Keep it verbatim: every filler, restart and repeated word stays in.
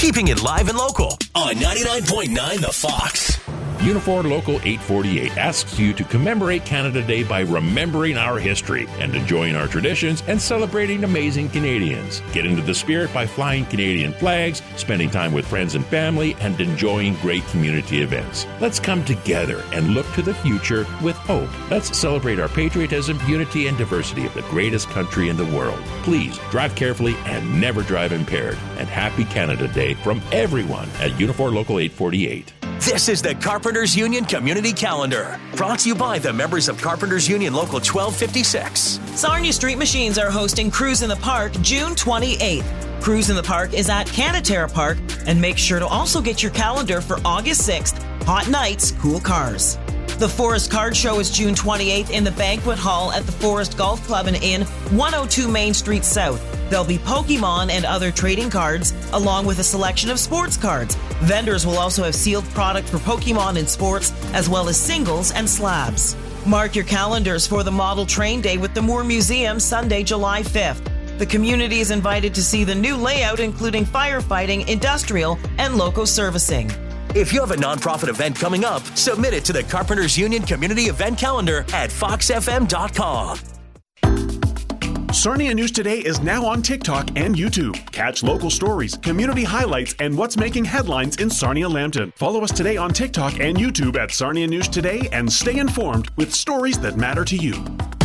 keeping it live and local on ninety-nine point nine The Fox. Unifor Local eight forty-eight asks you to commemorate Canada Day by remembering our history and enjoying our traditions and celebrating amazing Canadians. Get into the spirit by flying Canadian flags, spending time with friends and family, and enjoying great community events. Let's come together and look to the future with hope. Let's celebrate our patriotism, unity, and diversity of the greatest country in the world. Please drive carefully and never drive impaired. And happy Canada Day from everyone at Unifor Local eight forty-eight. This is the Carpenters Union Community Calendar, brought to you by the members of Carpenters Union Local twelve fifty-six. Sarnia Street Machines are hosting Cruise in the Park June twenty-eighth. Cruise in the Park is at Canaterra Park, and make sure to also get your calendar for August sixth, Hot Nights, Cool Cars. The Forest Card Show is June twenty-eighth in the Banquet Hall at the Forest Golf Club and Inn, one oh two Main Street South. There'll be Pokemon and other trading cards, along with a selection of sports cards. Vendors will also have sealed product for Pokemon and sports, as well as singles and slabs. Mark your calendars for the Model Train Day with the Moore Museum, Sunday, July fifth. The community is invited to see the new layout, including firefighting, industrial, and loco servicing. If you have a nonprofit event coming up, submit it to the Carpenters Union Community Event Calendar at fox f m dot com. Sarnia News Today is now on TikTok and YouTube. Catch local stories, community highlights, and what's making headlines in Sarnia-Lambton. Follow us today on TikTok and YouTube at Sarnia News Today and stay informed with stories that matter to you.